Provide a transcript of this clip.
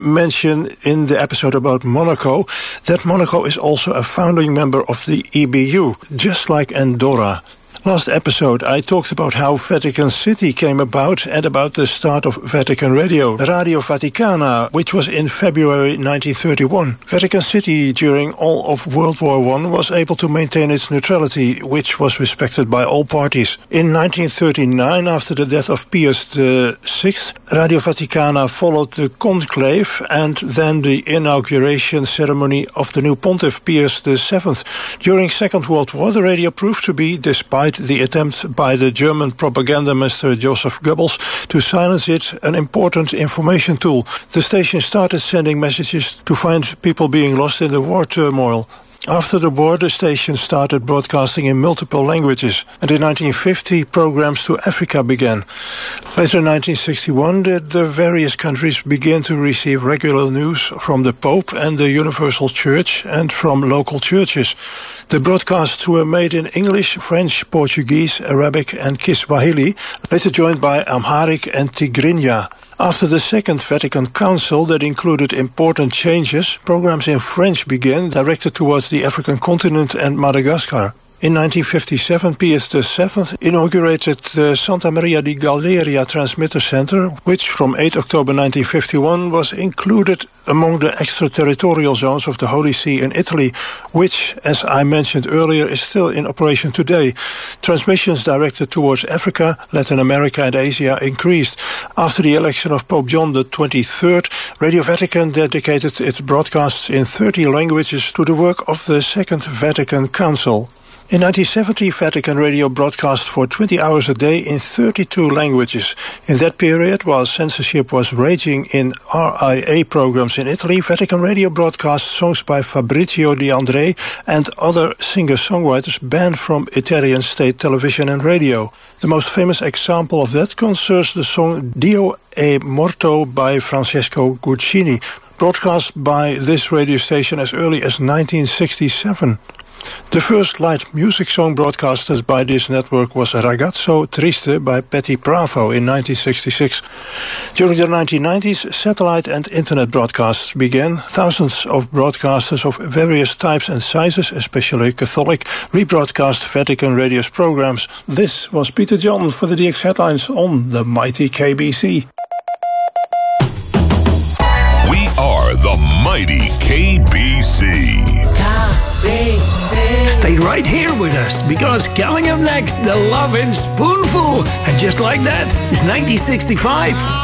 mention in the episode about Monaco that Monaco is also a founding member of the EBU, just like Andorra. Last episode, I talked about how Vatican City came about and about the start of Vatican Radio, Radio Vaticana, which was in February 1931. Vatican City, during all of World War I, was able to maintain its neutrality, which was respected by all parties. In 1939, after the death of Pius VI, Radio Vaticana followed the conclave and then the inauguration ceremony of the new pontiff, Pius VII. During Second World War, the radio proved to be, despite the attempt by the German propaganda master Joseph Goebbels to silence it, an important information tool. The station started sending messages to find people being lost in the war turmoil. After the war, the station started broadcasting in multiple languages, and in 1950, programs to Africa began. Later in 1961, the various countries began to receive regular news from the Pope and the Universal Church and from local churches. The broadcasts were made in English, French, Portuguese, Arabic, and Kiswahili, later joined by Amharic and Tigrinya. After the Second Vatican Council that included important changes, programs in French began, directed towards the African continent and Madagascar. In 1957, Pius VII inaugurated the Santa Maria di Galleria Transmitter Center, which from 8 October 1951 was included among the extraterritorial zones of the Holy See in Italy, which, as I mentioned earlier, is still in operation today. Transmissions directed towards Africa, Latin America and Asia increased. After the election of Pope John XXIII, Radio Vatican dedicated its broadcasts in 30 languages to the work of the Second Vatican Council. In 1970, Vatican Radio broadcast for 20 hours a day in 32 languages. In that period, while censorship was raging in RIA programs in Italy, Vatican Radio broadcast songs by Fabrizio De André and other singer-songwriters banned from Italian state television and radio. The most famous example of that concerns the song Dio è morto by Francesco Guccini, broadcast by this radio station as early as 1967. The first light music song broadcasted by this network was Ragazzo Triste by Petty Bravo in 1966. During the 1990s, satellite and internet broadcasts began. Thousands of broadcasters of various types and sizes, especially Catholic, rebroadcast Vatican Radio's programs. This was Peter John for the DX Headlines on the mighty KBC. We are the mighty KBC. Stay right here with us, because coming up next, the Lovin' Spoonful. And just like that, it's 1965.